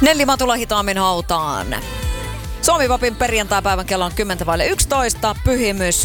Nelli Matula hitaammin hautaan. Suomi-Popin perjantaipäivän kello on 10:11, pyhimys.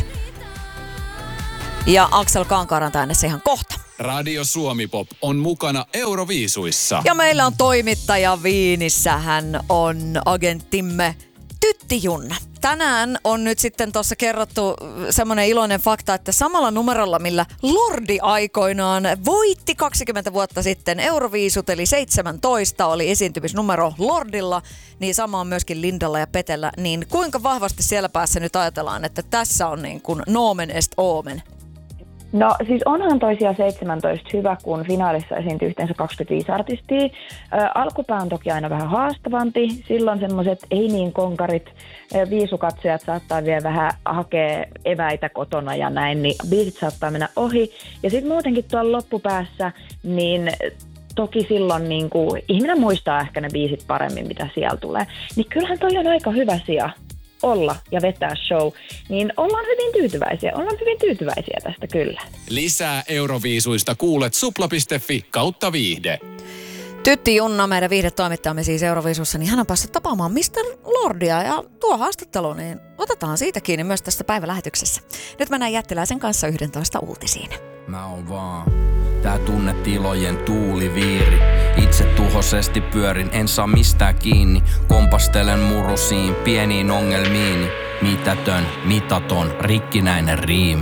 Ja Aksel Kankaanranta äänessä ihan kohta. Radio Suomi-Pop on mukana Euroviisuissa. Ja meillä on toimittaja Viinissä. Hän on agenttimme Tytti Junna. Tänään on nyt sitten tuossa kerrottu semmoinen iloinen fakta, että samalla numerolla, millä Lordi aikoinaan voitti 20 vuotta sitten Euroviisut, eli 17 oli esiintymisnumero Lordilla, niin sama on myöskin Lindalla ja Petellä. Niin kuinka vahvasti siellä päässä nyt ajatellaan, että tässä on niin kuin nomen est omen? No siis onhan toisia 17 hyvä, kun finaalissa esiintyy yhteensä 25 artistia. Alkupää on toki aina vähän haastavampi. Silloin semmoiset ei niin konkarit viisukatsojat saattaa vielä vähän hakea eväitä kotona ja näin, niin biisit saattaa mennä ohi. Ja sitten muutenkin tuolla loppupäässä, niin toki silloin niin kuin, ihminen muistaa ehkä ne biisit paremmin, mitä siellä tulee. Niin kyllähän toi on aika hyvä sija olla ja vetää show, niin ollaan hyvin tyytyväisiä tästä kyllä. Lisää Euroviisuista kuulet supla.fi/viihde. Tytti Junna, meidän viihdetoimittajamme siis Euroviisussa, niin hän on päässyt tapaamaan Mr. Lordia ja tuo haastattelu, niin otetaan siitä kiinni myös tässä päivälähetyksessä. Nyt mennään Jättiläisen kanssa 11 uutisiin. Mä oon vaan tää tunnetilojen tuuliviiri. Itse tuhosesti pyörin, en saa mistään kiinni. Kompastelen murusiin, pieniin ongelmiini. Mitätön, mitaton, rikkinäinen riimi.